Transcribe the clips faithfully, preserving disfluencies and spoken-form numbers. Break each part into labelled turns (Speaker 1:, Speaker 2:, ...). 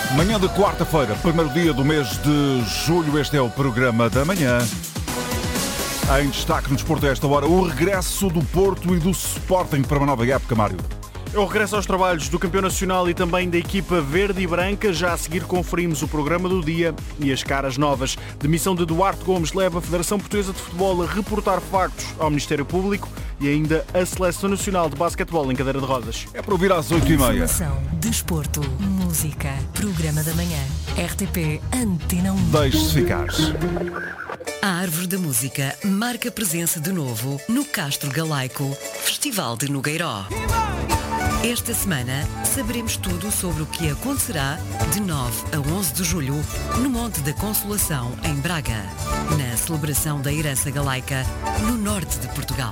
Speaker 1: Manhã de quarta-feira, primeiro dia do mês de julho, este é o programa da manhã. Em destaque no desporto a esta hora, o regresso do Porto e do Sporting para uma nova época, Mário.
Speaker 2: É o regresso aos trabalhos do campeão nacional e também da equipa verde e branca. Já a seguir conferimos o programa do dia e as caras novas. Demissão de Duarte Gomes leva a Federação Portuguesa de Futebol a reportar factos ao Ministério Público e ainda a Seleção Nacional de Basquetebol em cadeira de rodas.
Speaker 1: É para ouvir às oito e meia.
Speaker 3: Informação, desporto, música, programa da manhã. R T P Antena um.
Speaker 1: Deixe-se ficar.
Speaker 3: A Árvore da Música marca presença de novo no Castro Galaico, Festival de Nogueiró. Esta semana saberemos tudo sobre o que acontecerá de nove a onze de julho no Monte da Consolação, em Braga, na celebração da herança galaica no norte de Portugal.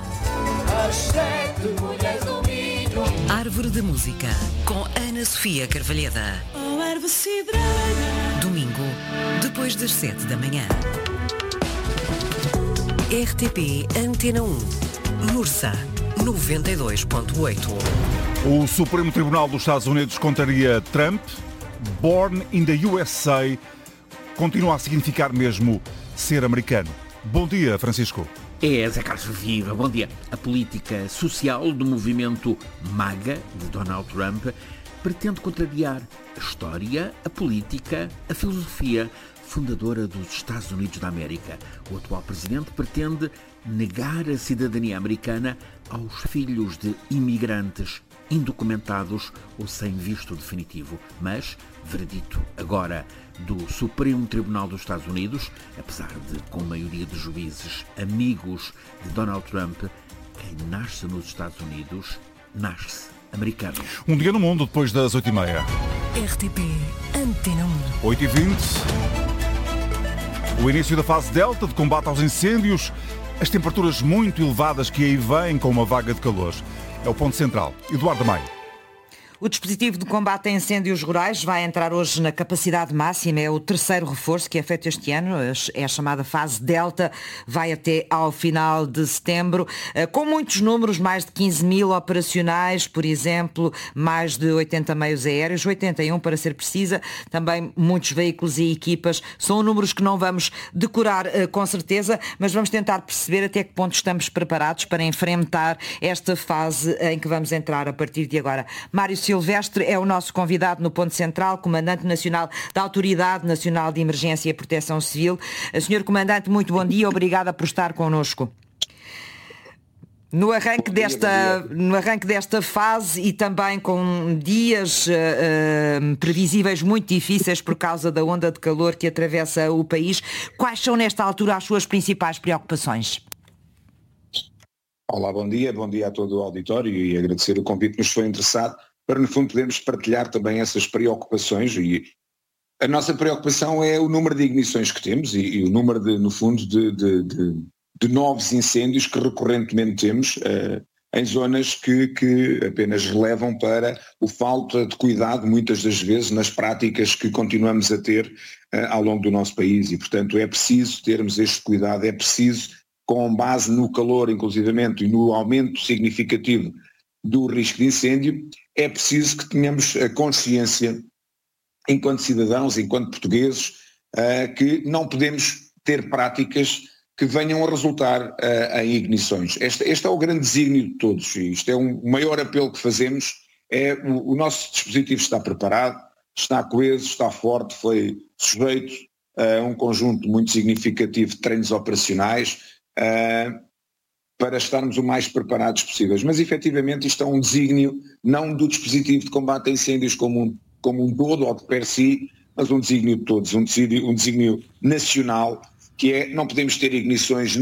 Speaker 3: Árvore da Música, com Ana Sofia Carvalheda. Domingo, depois das sete da manhã. R T P Antena um, Mursa, noventa e dois ponto oito.
Speaker 1: O Supremo Tribunal dos Estados Unidos contaria Trump, Born in the U S A, continua a significar mesmo ser americano. Bom dia, Francisco.
Speaker 4: É, Zé Carlos Viva, bom dia. A política social do movimento MAGA de Donald Trump pretende contrariar a história, a política, a filosofia fundadora dos Estados Unidos da América. O atual presidente pretende negar a cidadania americana aos filhos de imigrantes indocumentados ou sem visto definitivo. Mas, veredito agora do Supremo Tribunal dos Estados Unidos, apesar de, com maioria de juízes amigos de Donald Trump, quem nasce nos Estados Unidos, nasce americano.
Speaker 1: Um dia no mundo, depois das oito e meia.
Speaker 3: R T P Antena um.
Speaker 1: oito e vinte. O início da fase Delta de combate aos incêndios, as temperaturas muito elevadas que aí vêm com uma vaga de calor. É o ponto central. Eduardo Maio.
Speaker 5: O dispositivo de combate a incêndios rurais vai entrar hoje na capacidade máxima. É o terceiro reforço que é feito este ano. É a chamada fase Delta. Vai até ao final de setembro. Com muitos números, mais de quinze mil operacionais, por exemplo, mais de oitenta meios aéreos, oitenta e um para ser precisa. Também muitos veículos e equipas. São números que não vamos decorar com certeza, mas vamos tentar perceber até que ponto estamos preparados para enfrentar esta fase em que vamos entrar a partir de agora. Mário Silvestre é o nosso convidado no Ponto Central, Comandante Nacional da Autoridade Nacional de Emergência e Proteção Civil. senhor Comandante, muito bom dia, obrigada por estar connosco. No arranque, desta, no arranque desta fase e também com dias uh, uh, previsíveis muito difíceis por causa da onda de calor que atravessa o país, quais são nesta altura as suas principais preocupações?
Speaker 6: Olá, bom dia, bom dia a todo o auditório e agradecer o convite que nos foi interessado para, no fundo, podermos partilhar também essas preocupações. E a nossa preocupação é o número de ignições que temos e, e o número, de, no fundo, de, de, de, de novos incêndios que recorrentemente temos uh, em zonas que, que apenas relevam para o falta de cuidado, muitas das vezes, nas práticas que continuamos a ter uh, ao longo do nosso país. E, portanto, é preciso termos este cuidado, é preciso, com base no calor, inclusivamente, e no aumento significativo do risco de incêndio, é preciso que tenhamos a consciência, enquanto cidadãos, enquanto portugueses, uh, que não podemos ter práticas que venham a resultar uh, em ignições. Este, este é o grande desígnio de todos, e isto é um, o maior apelo que fazemos, é o, o nosso dispositivo está preparado, está coeso, está forte, foi sujeito a um conjunto muito significativo de treinos operacionais, uh, para estarmos o mais preparados possíveis. Mas, efetivamente, isto é um desígnio, não do dispositivo de combate a incêndios como um, como um todo ou de per si, mas um desígnio de todos, um desígnio, um desígnio nacional, que é, não podemos ter ignições